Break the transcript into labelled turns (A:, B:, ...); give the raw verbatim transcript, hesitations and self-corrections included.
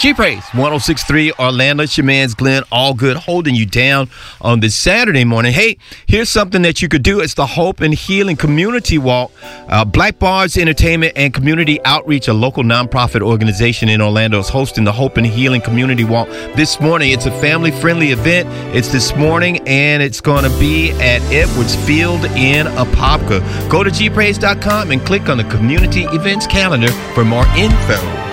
A: G-Praise, one oh six point three Orlando. It's your man's Glenn Allgood holding you down on this Saturday morning. Hey, here's something that you could do. It's the Hope and Healing Community Walk. Uh, Black Bars Entertainment and Community Outreach, a local nonprofit organization in Orlando, is hosting the Hope and Healing Community Walk this morning. It's a family-friendly event. It's this morning, and it's going to be at Edwards Field in Apopka. Go to G praise dot com and click on the community events calendar for more info.